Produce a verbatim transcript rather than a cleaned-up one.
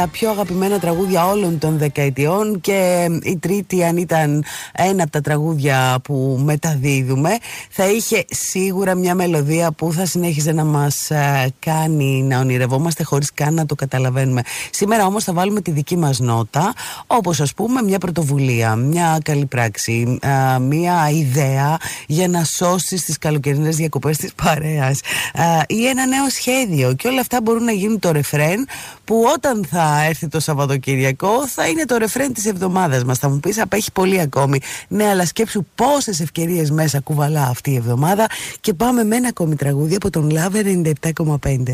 πιο αγαπημένα τραγούδια όλων των δεκαετιών και η τρίτη, αν ήταν ένα από τα τραγούδια που μεταδίδουμε, θα είχε σίγουρα μια μελωδία που θα συνέχιζε να μας κάνει να ονειρευόμαστε χωρίς καν να το καταλαβαίνουμε. Σήμερα όμως θα βάλουμε τη δική μας νότα, όπως ας πούμε μια πρωτοβουλία, μια καλή πράξη, μια ιδέα για να σώσεις τις καλοκαιρινές διακοπές της παρέας ή ένα νέο σχέδιο, και όλα αυτά μπορούν να γίνουν το ρεφρέν που όταν θα έρθει το Σαββατοκυριακό θα είναι το ρεφρέν της εβδομάδας μας. Θα μου πεις, απέχει πολύ ακόμη. Ναι, αλλά σκέψου πόσες ευκαιρίες μέσα κουβαλά αυτή η εβδομάδα. Και πάμε με ένα ακόμη τραγούδι από τον Λάβε ενενήντα επτά κόμμα πέντε.